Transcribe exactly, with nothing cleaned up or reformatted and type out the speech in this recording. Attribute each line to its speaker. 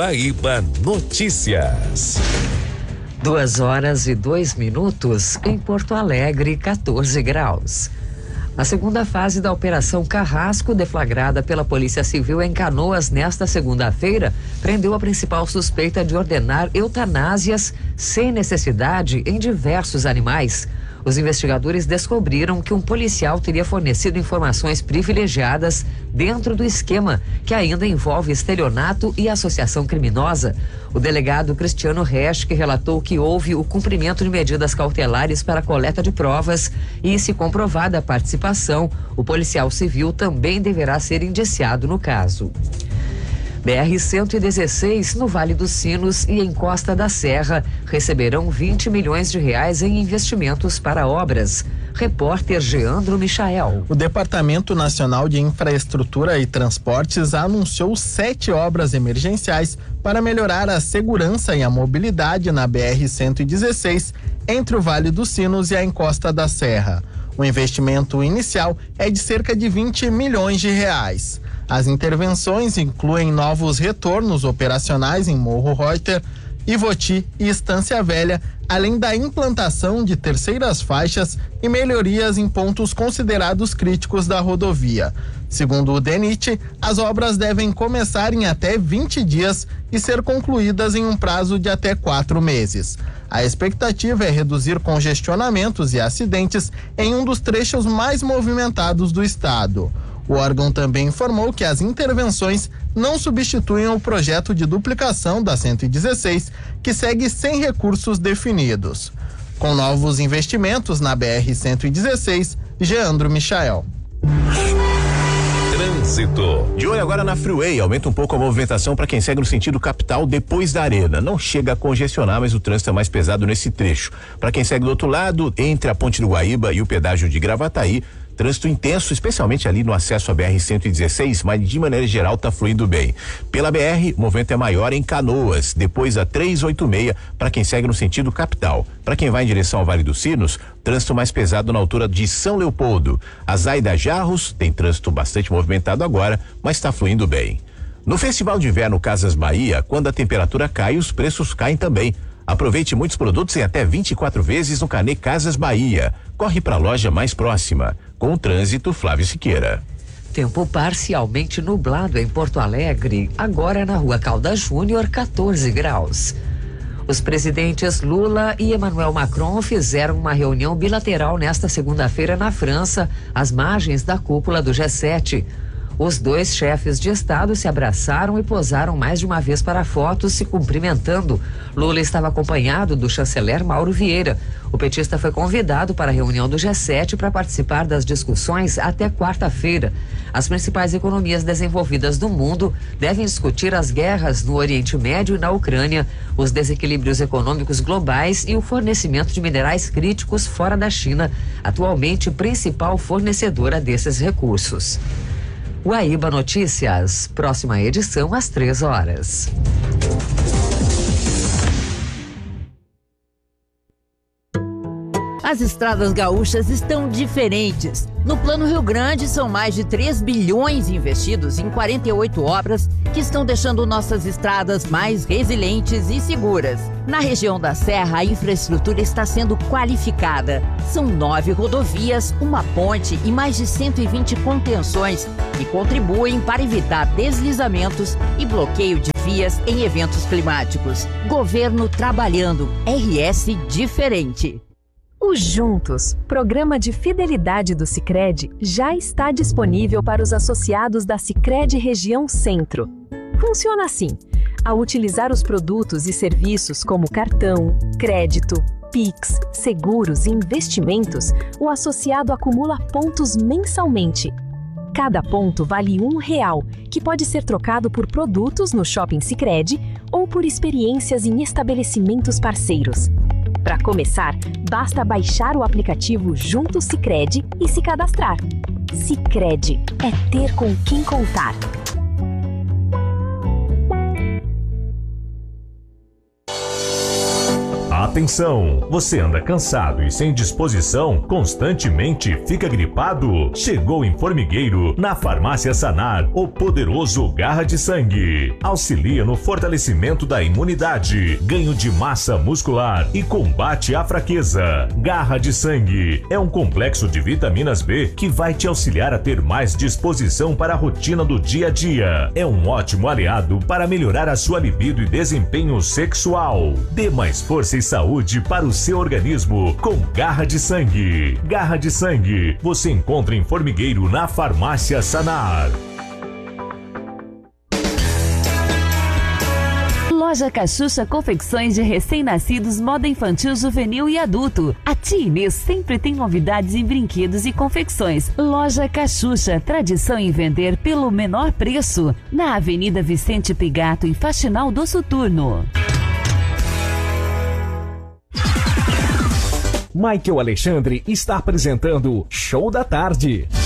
Speaker 1: Guaíba Notícias.
Speaker 2: Duas horas e dois minutos em Porto Alegre, quatorze graus. A segunda fase da Operação Carrasco, deflagrada pela Polícia Civil em Canoas nesta segunda-feira, prendeu a principal suspeita de ordenar eutanásias sem necessidade em diversos animais. Os investigadores descobriram que um policial teria fornecido informações privilegiadas dentro do esquema, que ainda envolve estelionato e associação criminosa. O delegado Cristiano Resch relatou que houve o cumprimento de medidas cautelares para a coleta de provas e, se comprovada a participação, o policial civil também deverá ser indiciado no caso. B R cento e dezesseis, no Vale dos Sinos e em Costa da Serra, receberão vinte milhões de reais em investimentos para obras. Repórter Geandro Michael.
Speaker 3: O Departamento Nacional de Infraestrutura e Transportes anunciou sete obras emergenciais para melhorar a segurança e a mobilidade na B R cento e dezesseis entre o Vale dos Sinos e a Encosta da Serra. O investimento inicial é de cerca de vinte milhões de reais. As intervenções incluem novos retornos operacionais em Morro Reuter, Ivoti e Estância Velha, além da implantação de terceiras faixas e melhorias em pontos considerados críticos da rodovia. Segundo o DENIT, as obras devem começar em até vinte dias e ser concluídas em um prazo de até quatro meses. A expectativa é reduzir congestionamentos e acidentes em um dos trechos mais movimentados do estado. O órgão também informou que as intervenções não substituem o projeto de duplicação da cento e dezesseis, que segue sem recursos definidos. Com novos investimentos na B R cento e dezesseis, Geandro Michael.
Speaker 1: Trânsito.
Speaker 4: De olho agora na Freeway, aumenta um pouco a movimentação para quem segue no sentido capital depois da Arena. Não chega a congestionar, mas o trânsito é mais pesado nesse trecho. Para quem segue do outro lado, entre a Ponte do Guaíba e o pedágio de Gravataí, trânsito intenso, especialmente ali no acesso à B R cento e dezesseis, mas de maneira geral tá fluindo bem. Pela B R, o movimento é maior em Canoas, depois a trezentos e oitenta e seis para quem segue no sentido capital. Para quem vai em direção ao Vale dos Sinos, trânsito mais pesado na altura de São Leopoldo. A Zaida Jarros tem trânsito bastante movimentado agora, mas está fluindo bem. No Festival de Inverno Casas Bahia, quando a temperatura cai, os preços caem também. Aproveite muitos produtos em até vinte e quatro vezes no Carnê Casas Bahia. Corre para a loja mais próxima. Com o trânsito, Flávio Siqueira.
Speaker 2: Tempo parcialmente nublado em Porto Alegre, agora na Rua Caldas Júnior, quatorze graus. Os presidentes Lula e Emmanuel Macron fizeram uma reunião bilateral nesta segunda-feira na França, às margens da cúpula do G sete. Os dois chefes de Estado se abraçaram e posaram mais de uma vez para fotos, se cumprimentando. Lula estava acompanhado do chanceler Mauro Vieira. O petista foi convidado para a reunião do G sete para participar das discussões até quarta-feira. As principais economias desenvolvidas do mundo devem discutir as guerras no Oriente Médio e na Ucrânia, os desequilíbrios econômicos globais e o fornecimento de minerais críticos fora da China, atualmente principal fornecedora desses recursos. Guaíba Notícias, próxima edição às três horas.
Speaker 5: As estradas gaúchas estão diferentes. No Plano Rio Grande, são mais de três bilhões investidos em quarenta e oito obras que estão deixando nossas estradas mais resilientes e seguras. Na região da Serra, a infraestrutura está sendo qualificada. São nove rodovias, uma ponte e mais de cento e vinte contenções que contribuem para evitar deslizamentos e bloqueio de vias em eventos climáticos. Governo trabalhando. R S diferente.
Speaker 6: O Juntos, programa de fidelidade do Sicredi, já está disponível para os associados da Sicredi Região Centro. Funciona assim: ao utilizar os produtos e serviços como cartão, crédito, Pix, seguros e investimentos, o associado acumula pontos mensalmente. Cada ponto vale um real, que pode ser trocado por produtos no Shopping Sicredi ou por experiências em estabelecimentos parceiros. Para começar, basta baixar o aplicativo Junto Sicredi e se cadastrar. Sicredi é ter com quem contar.
Speaker 7: Atenção! Atenção! Você anda cansado e sem disposição? Constantemente fica gripado? Chegou em Formigueiro, na Farmácia Sanar, o poderoso Garra de Sangue. Auxilia no fortalecimento da imunidade, ganho de massa muscular e combate à fraqueza. Garra de Sangue é um complexo de vitaminas B que vai te auxiliar a ter mais disposição para a rotina do dia a dia. É um ótimo aliado para melhorar a sua libido e desempenho sexual. Dê mais força e saúde para o seu organismo com Garra de Sangue. Garra de Sangue você encontra em Formigueiro, na Farmácia Sanar.
Speaker 8: Loja Cachucha Confecções de recém-nascidos, moda infantil, juvenil e adulto. A tia Inês sempre tem novidades em brinquedos e confecções. Loja Cachucha, tradição em vender pelo menor preço. Na Avenida Vicente Pigato, em Faxinal do Soturno.
Speaker 9: Michael Alexandre está apresentando Show da Tarde.